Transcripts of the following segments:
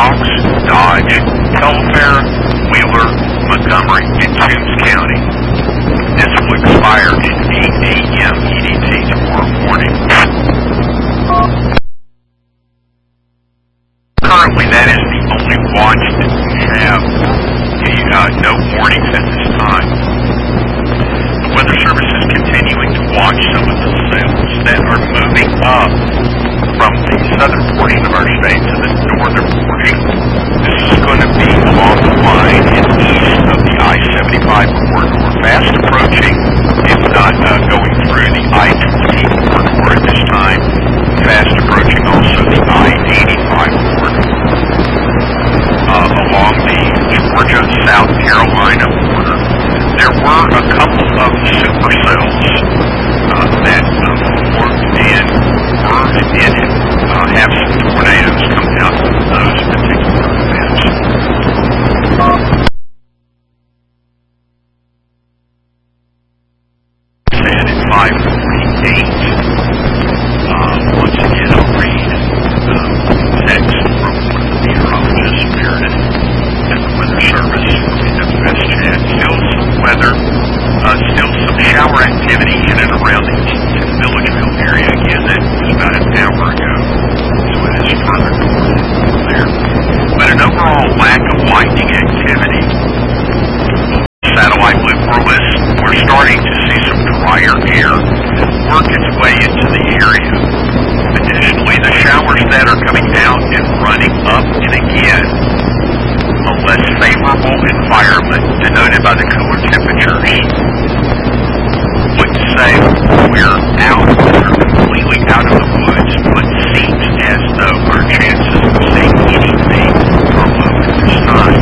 Cox, Dodge, Telfair, Wheeler, Montgomery, and Toombs County. This will expire at 8 a.m. EDT tomorrow morning. Currently, that is the only watch that we have. No warnings at this time. The Weather Service is continuing to watch some of the cells that are moving up from the southern portion of our state to the northern portion. This is going to be along the line and east of the I-75 corridor, fast approaching, if not going through the I-20 corridor at this time, fast approaching also the I-85 corridor. Along the Georgia-South Carolina border, there were a couple of supercells that formed and were and did have some tornadoes come out of those particular events. And at 5:48, once again I'll read text from one of the meteorologists, Meredith, at the Weather Service from WS Chat. Still some weather, still some shower activity in and around the Milledgeville area. Again, that was about an hour ago, so it is further north there. But an overall lack of lightning activity. Satellite loop Corliss, we're starting to see some drier air work its way into the area. Additionally, the showers that are coming out and running up and again, a less favorable environment denoted by the cooler temperatures, would say we're completely out of the woods, but seems as though our chances of seeing anything are low at this time.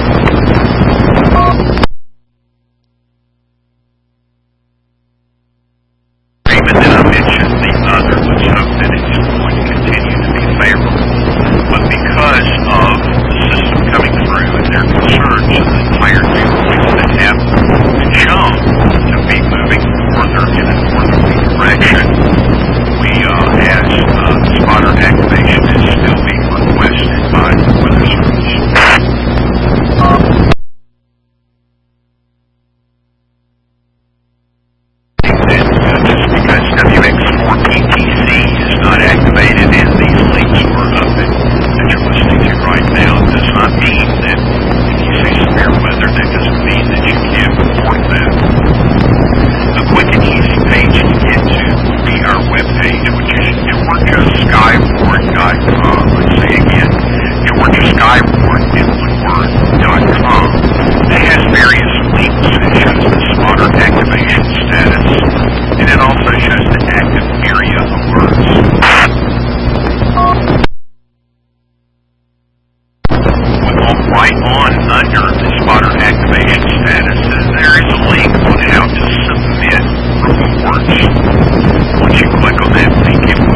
Even then I mentioned the other, let's hope that it's going to continue to be favorable. But because of the system coming through and their concerns and the higher temperatures that have been shown to be moving further in a northerly direction, we, as spotter activation is still being requested by the Weather Service. Just because WX4PTC is not activated and these links are up that you're listening to right now does not mean that if you see severe weather, that doesn't mean that you can't report that. A quick and easy page to get to will be our webpage, which is GeorgiaSkywarn.com. Let's say again, GeorgiaSkywarn.com. That has various links. It shows the spotter activation status, and it also shows the active area alerts. Right on under the spotter activation status, there is a link on how to submit reports. Once you click on that link, it